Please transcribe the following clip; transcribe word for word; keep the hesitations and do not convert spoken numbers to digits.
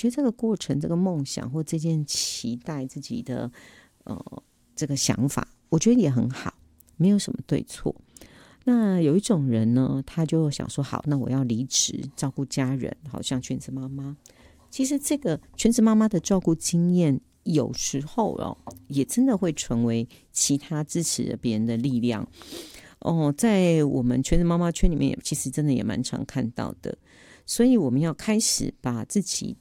觉得这个过程、这个梦想或这件期待自己的呃这个想法，我觉得也很好，没有什么对错。那有一种人呢，他就想说，好，那我要离职照顾家人，好像全职妈妈。其实这个全职妈妈的照顾经验，有时候哦，也真的会成为其他支持别人的力量。哦，在我们全职妈妈圈里面，其实真的也蛮常看到的。所以我们要开始把自己